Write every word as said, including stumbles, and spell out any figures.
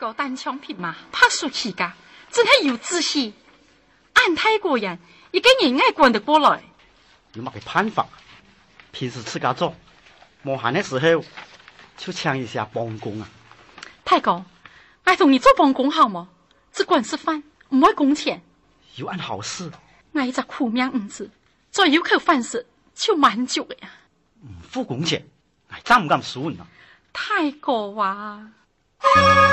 哥单枪匹马怕输气家，真系有志气。俺泰国人一个人爱管得过来。 有乜嘅辦法？平時自家做，冇閒嘅時候就搶一下幫工啊！ 泰哥，我同你做幫工好冇？只管吃飯，唔會工錢。 有案好事。 我一隻苦命兒子，再有口飯食就蠻久嘅呀。 唔付工錢，我真唔敢輸你啊！ 泰哥啊！